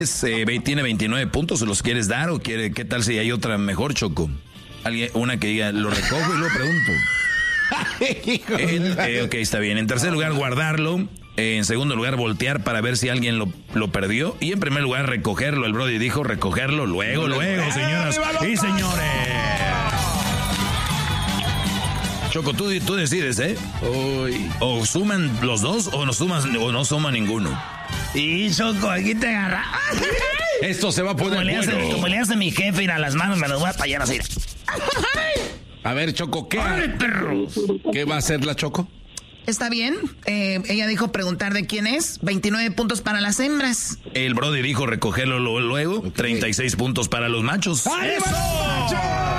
Tiene 29 puntos, ¿se los quieres dar o qué tal si hay otra mejor, Choco? Una que diga, lo recojo y luego pregunto. Ok, está bien. En tercer lugar, guardarlo. En segundo lugar, voltear para ver si alguien lo perdió. Y en primer lugar, recogerlo. El Brody dijo recogerlo luego, señoras y señores. Choco, tú decides, ¿eh? Uy. O suman los dos o no suma ninguno. Y Choco, aquí te agarra. Esto se va a poner como le hace mi jefe, ir a las manos, me los voy a tallar así. A ver, Choco, ¿qué va a hacer la Choco? Está bien. Ella dijo preguntar de quién es. 29 puntos para las hembras. El Brody dijo recogerlo luego. 36 puntos para los machos. ¡Eso!